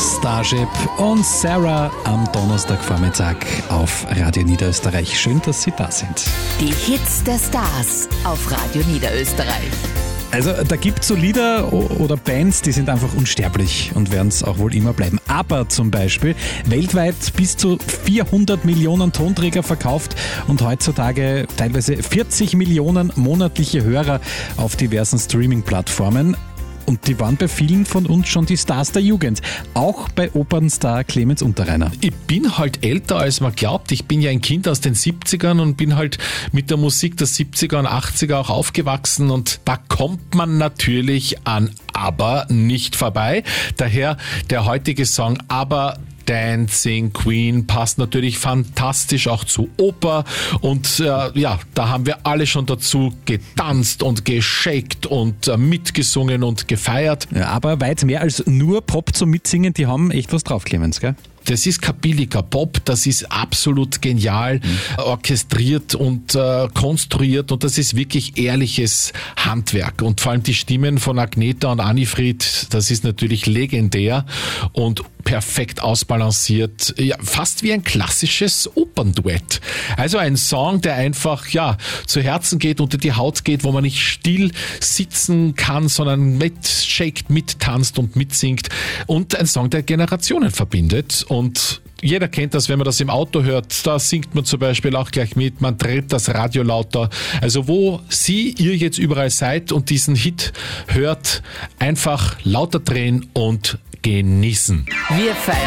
Starship und Sarah am Donnerstagvormittag auf Radio Niederösterreich. Schön, dass Sie da sind. Die Hits der Stars auf Radio Niederösterreich. Also da gibt es so Lieder oder Bands, die sind einfach unsterblich und werden es auch wohl immer bleiben. Aber zum Beispiel weltweit bis zu 400 Millionen Tonträger verkauft und heutzutage teilweise 40 Millionen monatliche Hörer auf diversen Streaming-Plattformen. Und die waren bei vielen von uns schon die Stars der Jugend. Auch bei Opernstar Clemens Unterreiner. Ich bin halt älter, als man glaubt. Ich bin ja ein Kind aus den 70ern und bin halt mit der Musik der 70er und 80er auch aufgewachsen. Und da kommt man natürlich an ABBA nicht vorbei. Daher der heutige Song ABBA Dancing Queen passt natürlich fantastisch auch zu Oper und da haben wir alle schon dazu getanzt und geschakt und mitgesungen und gefeiert. Ja, aber weit mehr als nur Pop zum Mitsingen, die haben echt was drauf, Clemens, gell? Das ist kein billiger Pop, das ist absolut genial orchestriert und konstruiert und das ist wirklich ehrliches Handwerk. Und vor allem die Stimmen von Agneta und Annifried, das ist natürlich legendär und perfekt ausbalanciert, ja, fast wie ein klassisches Opernduett. Also ein Song, der einfach zu Herzen geht, unter die Haut geht, wo man nicht still sitzen kann, sondern mitshakt, mittanzt und mitsingt. Und ein Song, der Generationen verbindet. Und jeder kennt das, wenn man das im Auto hört, da singt man zum Beispiel auch gleich mit, man dreht das Radio lauter. Also wo ihr jetzt überall seid und diesen Hit hört, einfach lauter drehen und genießen. Wir feiern